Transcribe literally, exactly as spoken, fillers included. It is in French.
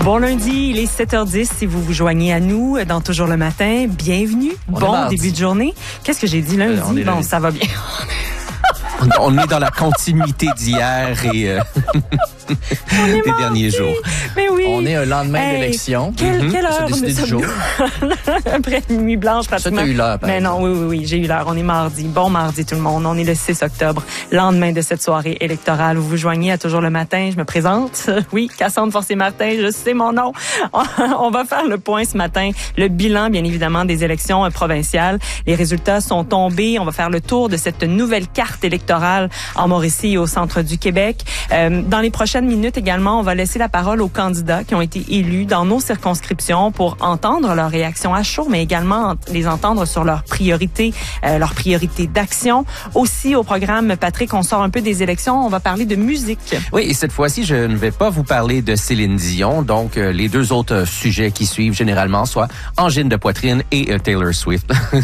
Bon lundi, il est sept heures dix. Si vous vous joignez à nous dans Toujours le matin, bienvenue. On bon début de journée. Qu'est-ce que j'ai dit lundi? Euh, on est bon, lundi. ça va bien. On est dans la continuité d'hier et euh, des mardi. derniers jours. Mais oui. On est un lendemain Hey, d'élection. Quelle, Mhm. quelle Ça heure décidé nous du sommes- jour. Après une nuit blanche, Ça, pratiquement. t'as eu l'heure, par Mais non, exemple. oui, oui, oui, j'ai eu l'heure. On est mardi. Bon mardi, tout le monde. On est le six octobre, lendemain de cette soirée électorale. Vous vous joignez à Toujours le matin. Je me présente. Oui, Cassandre Forcier-Martin, je sais mon nom. On va faire le point ce matin. Le bilan, bien évidemment, des élections provinciales. Les résultats sont tombés. On va faire le tour de cette nouvelle carte électorale en Mauricie et au centre du Québec. Euh, dans les prochaines minutes également, on va laisser la parole aux candidats qui ont été élus dans nos circonscriptions pour entendre leurs réactions à chaud, mais également les entendre sur leurs priorités, euh, leurs priorités d'action. Aussi, au programme, Patrick, on sort un peu des élections. On va parler de musique. Oui, et cette fois-ci, je ne vais pas vous parler de Céline Dion. Donc, euh, les deux autres euh, sujets qui suivent généralement, soit angine de poitrine et euh, Taylor Swift.